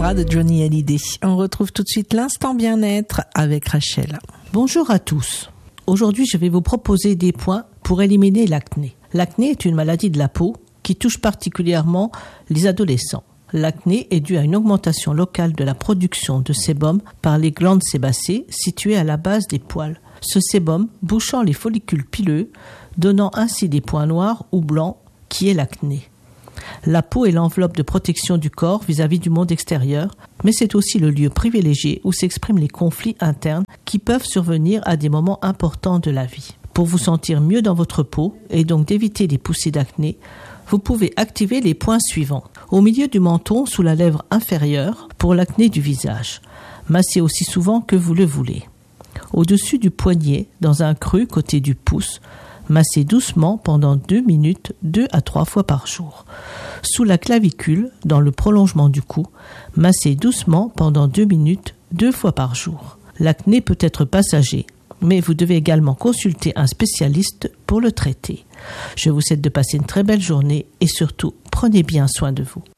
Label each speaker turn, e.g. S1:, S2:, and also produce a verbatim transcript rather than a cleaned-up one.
S1: Barbara de Johnny Hallyday. On retrouve tout de suite l'instant bien-être avec Rachel.
S2: Bonjour à tous. Aujourd'hui, je vais vous proposer des points pour éliminer l'acné. L'acné est une maladie de la peau qui touche particulièrement les adolescents. L'acné est dû à une augmentation locale de la production de sébum par les glandes sébacées situées à la base des poils. Ce sébum bouchant les follicules pileux, donnant ainsi des points noirs ou blancs qui est l'acné. La peau est l'enveloppe de protection du corps vis-à-vis du monde extérieur, mais c'est aussi le lieu privilégié où s'expriment les conflits internes qui peuvent survenir à des moments importants de la vie. Pour vous sentir mieux dans votre peau et donc d'éviter les poussées d'acné, vous pouvez activer les points suivants. Au milieu du menton, sous la lèvre inférieure, pour l'acné du visage. Massez aussi souvent que vous le voulez. Au-dessus du poignet, dans un creux côté du pouce, massez doucement pendant deux minutes, deux à trois fois par jour. Sous la clavicule, dans le prolongement du cou, massez doucement pendant deux minutes, deux fois par jour. L'acné peut être passager, mais vous devez également consulter un spécialiste pour le traiter. Je vous souhaite de passer une très belle journée et surtout, prenez bien soin de vous.